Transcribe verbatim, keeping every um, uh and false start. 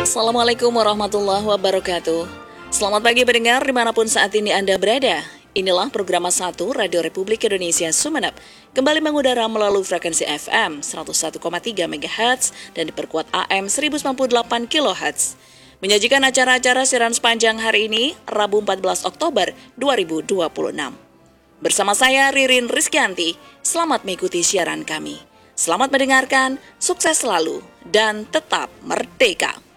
Assalamualaikum warahmatullahi wabarakatuh. Selamat pagi pendengar dimanapun saat ini Anda berada. Inilah program satu Radio Republik Indonesia Sumeneb kembali mengudara melalui frekuensi F M seratus satu koma tiga megahertz dan diperkuat A M seribu sembilan puluh delapan kilohertz. Menyajikan acara-acara siaran sepanjang hari ini, Rabu empat belas Oktober dua ribu dua puluh enam. Bersama saya Ririn Rizkyanti, selamat mengikuti siaran kami. Selamat mendengarkan, sukses selalu, dan tetap merdeka.